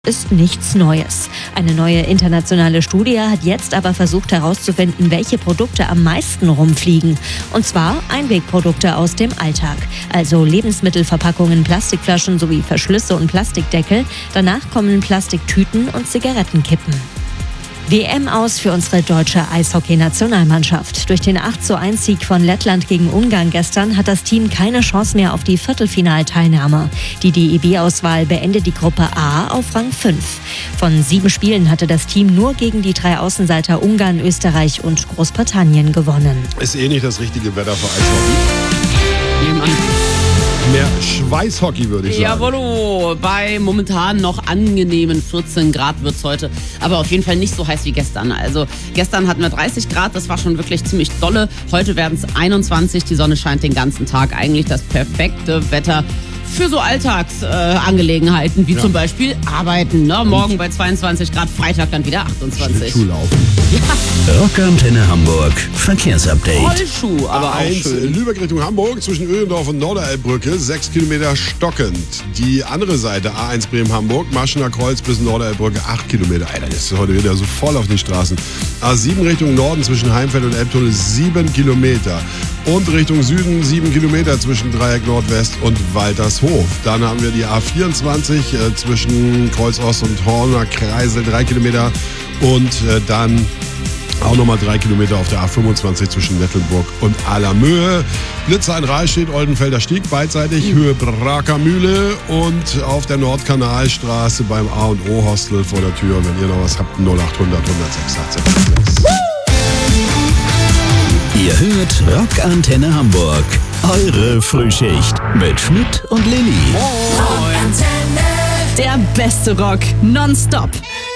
Ist nichts Neues. Eine neue internationale Studie hat jetzt aber versucht herauszufinden, welche Produkte am meisten rumfliegen. Und zwar Einwegprodukte aus dem Alltag. Also Lebensmittelverpackungen, Plastikflaschen sowie Verschlüsse und Plastikdeckel. Danach kommen Plastiktüten und Zigarettenkippen. WM aus für unsere deutsche Eishockey-Nationalmannschaft. Durch den 8:1-Sieg von Lettland gegen Ungarn gestern hat das Team keine Chance mehr auf die Viertelfinalteilnahme. Die DEB-Auswahl beendet die Gruppe A auf Rang 5. Von 7 Spielen hatte das Team nur gegen die 3 Außenseiter Ungarn, Österreich und Großbritannien gewonnen. Ist nicht das richtige Wetter für Eishockey. Mehr Schweißhockey, würde ich sagen. Jawollo, bei momentan noch angenehmen 14 Grad wird es heute, aber auf jeden Fall nicht so heiß wie gestern. Also gestern hatten wir 30 Grad, das war schon wirklich ziemlich dolle. Heute werden es 21, die Sonne scheint den ganzen Tag. Eigentlich das perfekte Wetter für so Alltagsangelegenheiten, wie zum Beispiel Arbeiten. Ne? Morgen bei 22 Grad, Freitag dann wieder 28. Schlittschuhlaufen. Ja. Rockantenne Hamburg, Verkehrsupdate. Rollschuh, aber auch A1 schön. Lübeck Richtung Hamburg zwischen Öhlendorf und Norderelbbrücke, 6 Kilometer stockend. Die andere Seite, A1 Bremen-Hamburg, Maschener Kreuz bis Norderelbbrücke, 8 Kilometer. Alter, das ist heute wieder so voll auf den Straßen. A7 Richtung Norden zwischen Heimfeld und Elbtunnel, 7 Kilometer. Und Richtung Süden 7 Kilometer zwischen Dreieck Nordwest und Waltershof. Dann haben wir die A24 zwischen Kreuz Ost und Horner Kreisel, 3 Kilometer. Und dann auch nochmal 3 Kilometer auf der A25 zwischen Nettelburg und Allermöhe. Blitzer in Rahlstedt, Oldenfelder Stieg, beidseitig Höhe Brakermühle und auf der Nordkanalstraße beim A&O Hostel vor der Tür. Wenn ihr noch was habt, 0800 106 18. Ihr hört Rockantenne Hamburg. Eure Frühschicht mit Schmidt und Lilly. Der beste Rock nonstop.